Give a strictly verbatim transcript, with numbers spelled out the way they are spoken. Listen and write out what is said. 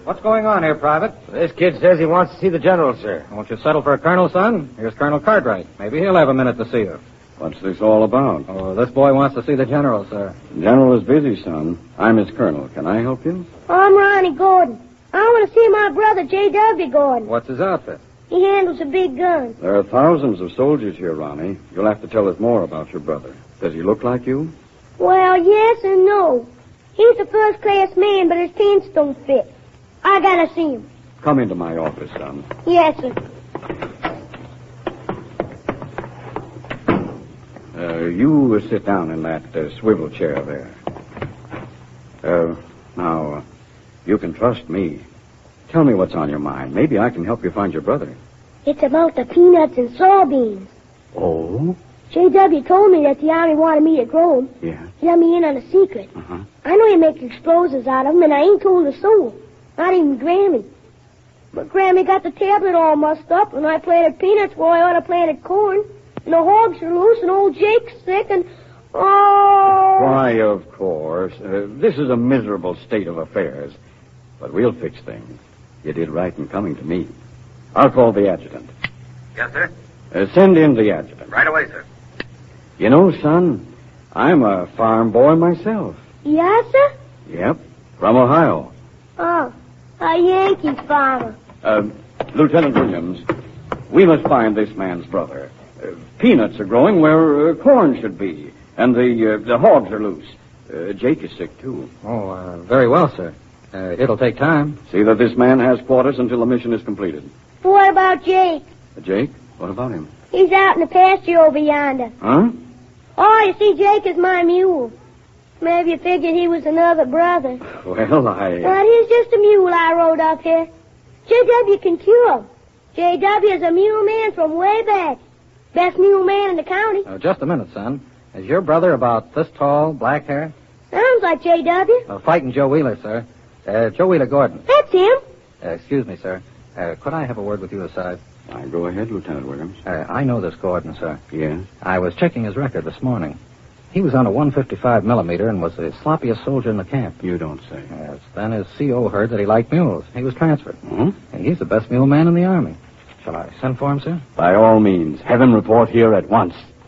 What's going on here, Private? This kid says he wants to see the general, sir. Won't you settle for a colonel, son? Here's Colonel Cartwright. Maybe he'll have a minute to see you. What's this all about? Oh, this boy wants to see the general, sir. The general is busy, son. I'm his colonel. Can I help you? I'm Ronnie Gordon. I want to see my brother, J W. Gordon. What's his outfit? He handles a big gun. There are thousands of soldiers here, Ronnie. You'll have to tell us more about your brother. Does he look like you? Well, yes and no. He's a first-class man, but his pants don't fit. I gotta see him. Come into my office, son. Yes, sir. Uh, you uh, sit down in that uh, swivel chair there. Uh, now, uh, you can trust me. Tell me what's on your mind. Maybe I can help you find your brother. It's about the peanuts and soybeans. Oh? J W told me that the Army wanted me to grow them. Yeah. He let me in on a secret. Uh-huh. I know he makes explosives out of them, and I ain't told a soul. Not even Grammy. But Grammy got the tablet all mussed up, and I planted peanuts where I ought to planted corn. And the hogs are loose, and old Jake's sick, and... Oh... Why, of course. Uh, this is a miserable state of affairs. But we'll fix things. You did right in coming to me. I'll call the adjutant. Yes, sir? Uh, send in the adjutant. Right away, sir. You know, son, I'm a farm boy myself. Yes, sir? Yep, from Ohio. Oh, a Yankee farmer. Uh, Lieutenant Williams, we must find this man's brother. Uh, peanuts are growing where uh, corn should be, and the uh, the hogs are loose. Uh, Jake is sick, too. Oh, uh, very well, sir. Uh, it'll take time. See that this man has quarters until the mission is completed. What about Jake? Uh, Jake, what about him? He's out in the pasture over yonder. Huh? Oh, you see, Jake is my mule. Maybe you figured he was another brother. Well, I... But he's just a mule I rode up here. J W can cure him. J W is a mule man from way back. Best mule man in the county. Uh, just a minute, son. Is your brother about this tall, black hair? Sounds like J W. Uh, fighting Joe Wheeler, sir. Uh, Joe Wheeler Gordon. That's him. Uh, excuse me, sir. Uh, could I have a word with you aside? Uh, go ahead, Lieutenant Williams. Uh, I know this Gordon, sir. Yes? I was checking his record this morning. He was on a one fifty-five millimeter and was the sloppiest soldier in the camp. You don't say. Yes. Then his C O heard that he liked mules. He was transferred. Hmm? And he's the best mule man in the Army. Shall I send for him, sir? By all means. Have him report here at once.